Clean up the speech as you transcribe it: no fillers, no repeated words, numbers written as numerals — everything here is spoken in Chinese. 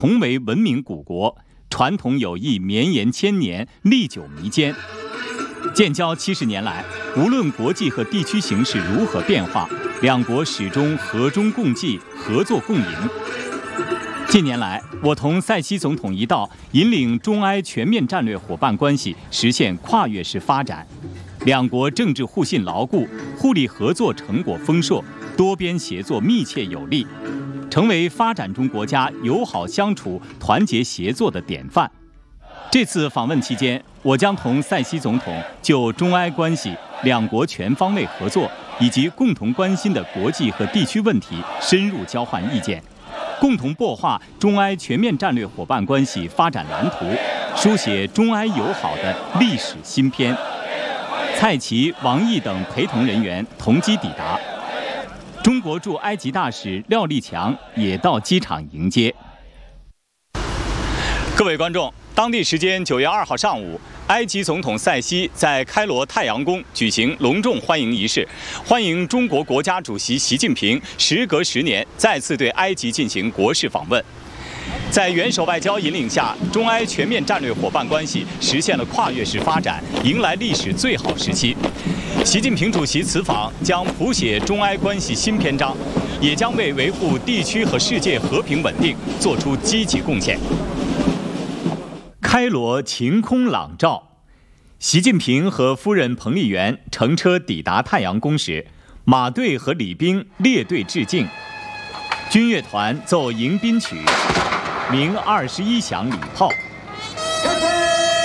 同为文明古国，传统友谊绵延千年，历久弥坚。建交70年来，无论国际和地区形势如何变化，两国始终和衷共济，合作共赢。近年来，我同塞西总统一道，引领中埃全面战略伙伴关系实现跨越式发展，两国政治互信牢固，互利合作成果丰硕，多边协作密切有力，成为发展中国家友好相处、团结协作的典范。这次访问期间，我将同塞西总统就中埃关系、两国全方位合作以及共同关心的国际和地区问题深入交换意见，共同擘画中埃全面战略伙伴关系发展蓝图，书写中埃友好的历史新篇。蔡奇、王毅等陪同人员同机抵达，中国驻埃及大使廖立强也到机场迎接。各位观众，当地时间9月2号上午，埃及总统塞西在开罗太阳宫举行隆重欢迎仪式，欢迎中国国家主席习近平时隔10年再次对埃及进行国事访问。在元首外交引领下，中埃全面战略伙伴关系实现了跨越式发展，迎来历史最好时期。习近平主席此访将谱写中埃关系新篇章，也将为维护地区和世界和平稳定做出积极贡献。开罗晴空朗照，习近平和夫人彭丽媛乘车抵达太阳宫时，马队和礼兵列队致敬，军乐团奏迎宾曲，鸣21响礼炮。